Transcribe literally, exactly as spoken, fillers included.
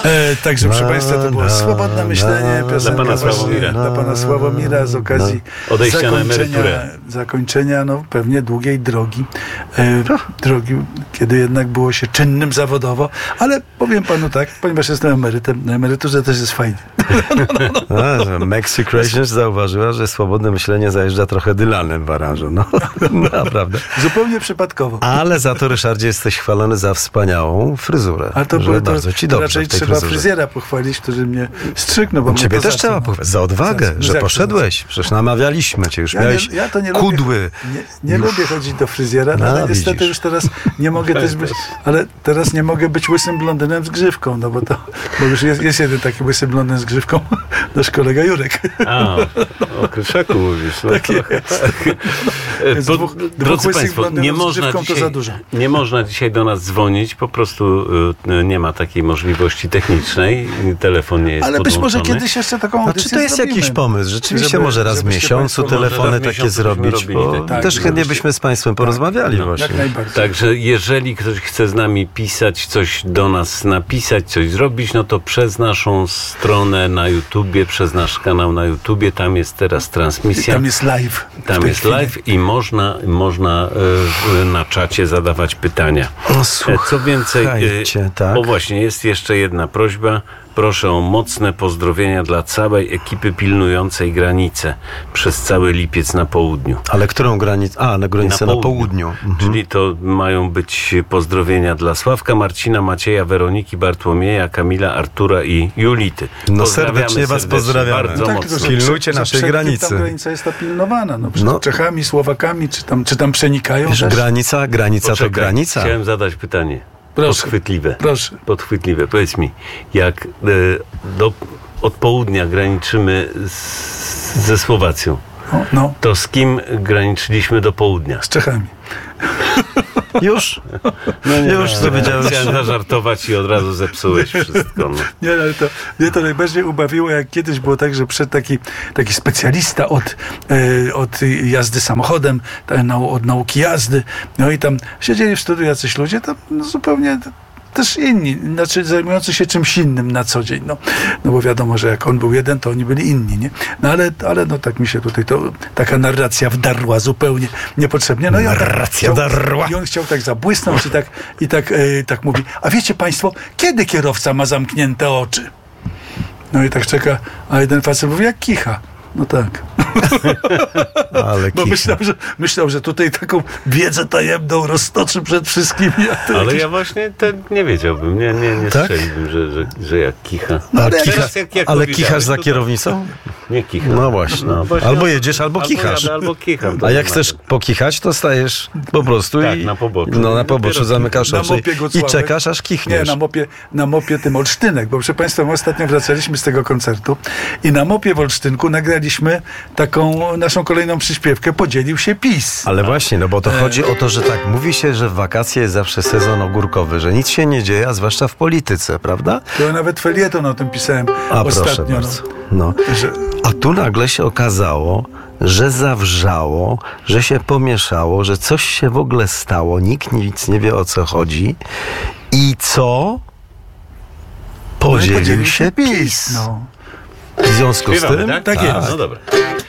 E, także proszę Państwa, to było Swobodne Myślenie, piosenka dla pana właśnie Sławomira. dla pana Sławomira z okazji no. odejścia na emeryturę. Zakończenia no, pewnie długiej drogi, e, drogi, kiedy jednak było się czynnym zawodowo, ale powiem panu tak, ponieważ jestem emerytem, na emeryturze też jest fajnie. No, no, no. Maxi Creations zauważyła, że Swobodne Myślenie zajeżdża trochę Dylanem w aranżu. No, naprawdę. Zupełnie przypadkowo. Ale za to, Ryszardzie, jesteś chwalony za wspaniałą fryzurę. Ale to, że było, to bardzo ci dobrze raczej w tej trzeba fryzurze. fryzjera pochwalić, który mnie strzyknął. Bo Ciebie mnie też to trzeba zaczął. pochwalić. Za odwagę, Zaczął. że Jak to poszedłeś. Przecież namawialiśmy cię. Już Ja miałeś nie, ja to nie kudły. Lubię, nie nie Już. lubię chodzić do fryzjera, no, No, ale niestety widzisz. już teraz nie mogę też być, ale teraz nie mogę być łysym blondynem z grzywką, no bo to, bo już jest, jest jeden taki łysy blondyn z grzywką, nasz kolega Jurek. A, o Kryszaku mówisz. No, Tak trochę jest. tak. Jest Po, dwóch- dwóch drodzy łysych Państwo, blondynów nie z można, grzywką to dzisiaj, za dużo. nie można dzisiaj do nas dzwonić, po prostu y, nie ma takiej możliwości technicznej, telefon nie jest Ale być może podłączony. kiedyś jeszcze taką A audycję czy to jest zrobimy. jakiś pomysł? Rzeczywiście Żeby- może raz w żebyście miesiącu państwo- telefony może raz w takie miesiącu zrobić, byśmy bo robili, tak. też Tak, chętnie żebyście- byśmy z Państwem porozmawiali No, właśnie. Jak najbardziej. Także jeżeli ktoś chce z nami pisać, coś do nas napisać, coś zrobić, no to przez naszą stronę na YouTubie, przez nasz kanał na YouTubie, tam jest teraz transmisja. Tam jest live. w Tam tej jest chwili. live i można, można e, na czacie zadawać pytania. O, E, Co więcej, słuchajcie, e, tak. o właśnie, jest jeszcze jedna prośba. Proszę o mocne pozdrowienia dla całej ekipy pilnującej granice przez cały lipiec na południu. Ale którą granicę? A, na granicę na południu. Mhm. Czyli to mają być pozdrowienia dla Sławka, Marcina, Macieja, Weroniki, Bartłomieja, Kamila, Artura i Julity. No Pozdrawiamy serdecznie was serdecznie, pozdrawiamy. Bardzo No tak, mocno. że Pilnujcie prze- naszej że przed kim granicy. Tam granica jest ta pilnowana. No, przed No. Czechami, Słowakami, czy tam, czy tam przenikają Wiesz, też? granica, granica Poczekaj, to granica. Chciałem zadać pytanie. Proszę. Podchwytliwe. Proszę. Podchwytliwe. Powiedz mi, jak e, do, od południa graniczymy z, ze Słowacją, No, no, to z kim graniczyliśmy do południa? z Czechami. Już? No nie, już Ja powiedziałem. Chciałem zażartować i od razu zepsułeś wszystko. No. Nie, ale to, mnie to najbardziej ubawiło, jak kiedyś było tak, że przed taki, taki specjalista od, e, od jazdy samochodem, ta, nau, od nauki jazdy, no i tam siedzieli w studiu jacyś ludzie, tam no, zupełnie też inni, znaczy zajmujący się czymś innym na co dzień, no, no bo wiadomo, że jak on był jeden, to oni byli inni, nie? No ale, ale no tak mi się tutaj to, taka narracja wdarła zupełnie niepotrzebnie. No i on tak Narracja chciał- wdarła. I on chciał tak zabłysnąć i tak, i tak, e, tak mówi, a wiecie państwo, kiedy kierowca ma zamknięte oczy? No i tak czeka, a jeden facet mówi, jak kicha. No tak. Ale Bo kicha. myślał, że, myślał, że tutaj taką wiedzę tajemną roztoczy przed wszystkimi. A to Ale jakieś... ja właśnie ten nie wiedziałbym, nie, nie, nie Tak? strzeliłbym, że, że, że jak kicha. A ale kicha, teraz jak- jak ale powiedziałeś, kichasz za to- kierownicą? Nie kicha. No właśnie. No właśnie. Albo jedziesz, albo kichasz. Jadę, albo kicham. To A jak nie chcesz ma. pokichać, to stajesz po prostu Tak, i na poboczu. No na I poboczu dopiero zamykasz na oczy mopie i Gocławek. czekasz, aż Nie, kichniesz. na mopie, na mopie tym Olsztynek, bo proszę Państwa, my ostatnio wracaliśmy z tego koncertu i na mopie w Olsztynku nagraliśmy taką naszą kolejną przyśpiewkę, podzielił się PiS. Ale właśnie, no bo to chodzi o to, że tak, mówi się, że w wakacje jest zawsze sezon ogórkowy, że nic się nie dzieje, a zwłaszcza w polityce, prawda? To ja nawet felieton o tym pisałem A ostatnio. proszę no. bardzo. No. Że, A tu nagle się okazało, że zawrzało, że się pomieszało, że coś się w ogóle stało, nikt nic nie wie, o co chodzi i co? no i Podzielił się PiS. No. W związku z Śpiewamy, tym... tak? tak A, jest. No dobra.